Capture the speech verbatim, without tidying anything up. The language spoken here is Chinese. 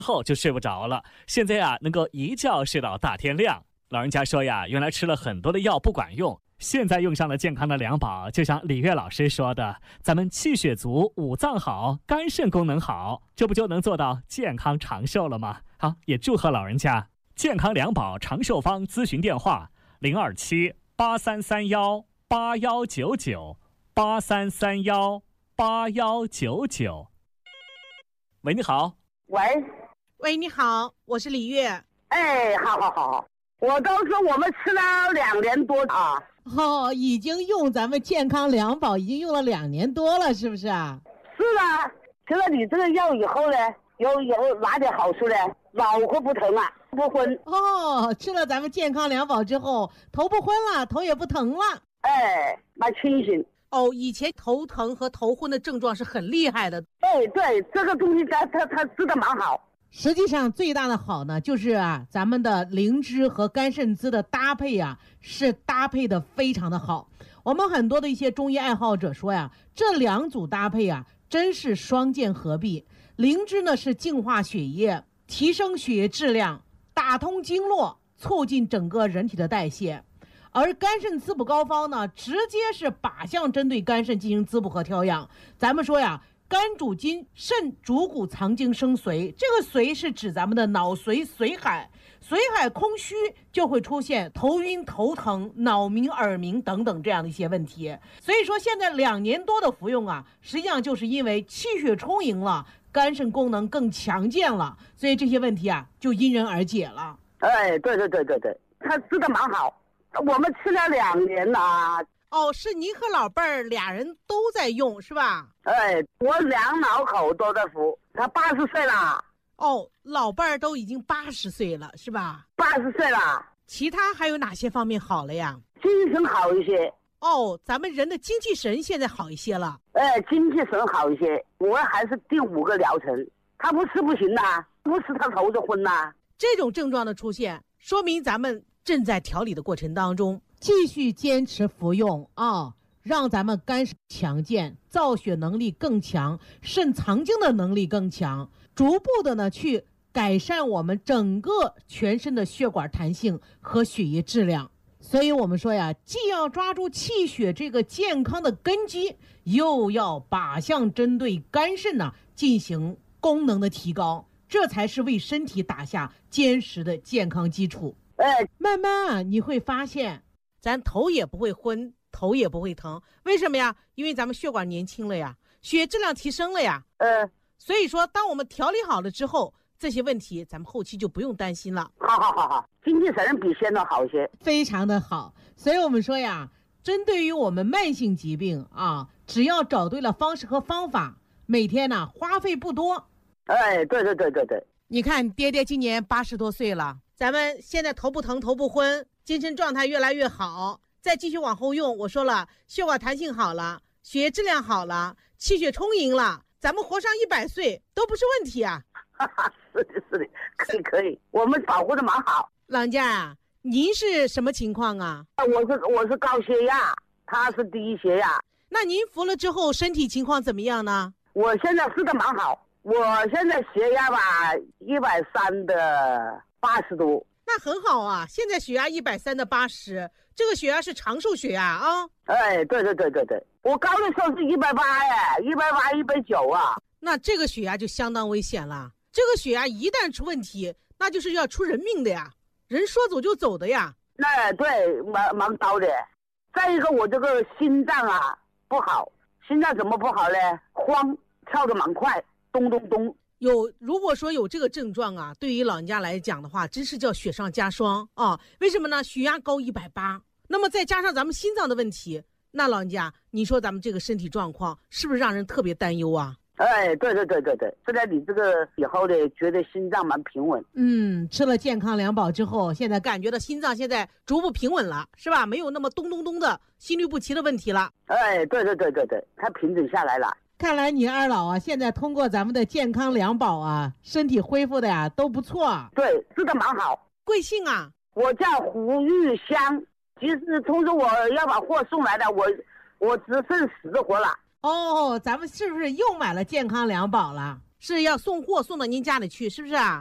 后就睡不着了，现在啊能够一觉睡到大天亮。老人家说呀，原来吃了很多的药不管用，现在用上了健康的良宝，就像李月老师说的，咱们气血足，五脏好，肝肾功能好，这不就能做到健康长寿了吗？好，也祝贺老人家。健康良宝长寿方咨询电话零二七八三三幺八幺九九八三三幺八幺九九。喂，你好。 喂， 喂，你好，我是李月。 哎，好好好，我都说我们吃了两年多啊。 哦，已经用咱们健康良宝已经用了两年多了，是不是啊？ 是啊，吃了你这个药以后呢，有有哪点好处呢？脑壳不疼啊，不昏。 哦，吃了咱们健康良宝之后，头不昏了，头也不疼了。 哎，蛮清醒。 哦，以前头疼和头昏的症状是很厉害的。 对对，这个东西它它它治得蛮好。 实际上最大的好呢，就是啊，咱们的灵芝和甘肾滋的搭配啊，是搭配的非常的好。我们很多的一些中医爱好者说呀，这两组搭配啊，真是双剑合璧。灵芝呢是净化血液，提升血液质量，打通经络，促进整个人体的代谢。而肝肾滋补膏方呢，直接是靶向针对肝肾进行滋补和调养。咱们说呀，肝主筋，肾主骨，藏精生髓。这个髓是指咱们的脑髓髓海，髓海空虚就会出现头晕、头疼、脑鸣、耳鸣等等这样的一些问题。所以说现在两年多的服用啊，实际上就是因为气血充盈了，肝肾功能更强健了，所以这些问题啊就因人而解了。 哎，对对对对对，他治得蛮好。我们吃了两年了啊。 哦，是您和老伴儿俩人都在用是吧？ 哎，我两老口都在服，他八十岁了。 哦，老伴儿都已经八十岁了是吧？ 八十岁了。 其他还有哪些方面好了呀？ 精神好一些。 哦，咱们人的精气神现在好一些了。 哎，精气神好一些。我还是定五个疗程，他不吃不行呐，不吃他头就昏呐。 这种症状的出现，说明咱们正在调理的过程当中，继续坚持服用啊，让咱们肝肾强健，造血能力更强，肾藏精的能力更强，逐步的呢去改善我们整个全身的血管弹性和血液质量。所以我们说呀，既要抓住气血这个健康的根基，又要靶向针对肝肾呢进行功能的提高，这才是为身体打下坚实的健康基础。 哎， 慢慢啊，你会发现，咱头也不会昏，头也不会疼。为什么呀？因为咱们血管年轻了呀，血液质量提升了呀。 呃， 所以说，当我们调理好了之后，这些问题咱们后期就不用担心了。 好好好好，精气神比现在好一些， 非常的好。所以我们说呀，针对于我们慢性疾病啊，只要找对了方式和方法，每天呢花费不多。 哎，对对对对对。 你看爹爹今年八十多岁了，咱们现在头不疼头不昏，精神状态越来越好，再继续往后用，我说了，血管弹性好了，血液质量好了，气血充盈了，咱们活上一百岁都不是问题啊。 是的是的，可以可以，我们保护的蛮好。 老人家啊，您是什么情况啊？ 我是我是高血压，他是低血压。 那您服了之后身体情况怎么样呢？ 我现在吃的蛮好，我现在血压吧一百三的八十多。 那很好啊，现在血压一百三的八十，这个血压是长寿血压啊。 哎，对对对对对，我高的时候是一百八哎，一百八一百九啊。 那这个血压就相当危险了，这个血压一旦出问题，那就是要出人命的呀，人说走就走的呀。 那对，蛮蛮高的。再一个，我这个心脏啊不好，心脏怎么不好呢？慌，跳得蛮快，咚咚咚。 有，如果说有这个症状啊，对于老人家来讲的话，真是叫雪上加霜啊！为什么呢？血压高一百八，那么再加上咱们心脏的问题，那老人家，你说咱们这个身体状况是不是让人特别担忧啊？ 哎，对对对对对，吃了你这个以后呢，觉得心脏蛮平稳。 嗯，吃了健康良宝之后，现在感觉到心脏现在逐步平稳了，是吧？没有那么咚咚咚的心律不齐的问题了。 哎，对对对对对，它平整下来了。 看来你二老啊，现在通过咱们的健康良宝啊，身体恢复的呀都不错。 对，吃的蛮好。 贵姓啊？ 我叫胡玉香。其实通知我要把货送来的，我我只剩死活了。 哦，咱们是不是又买了健康良宝了？ 是要送货送到您家里去，是不是啊？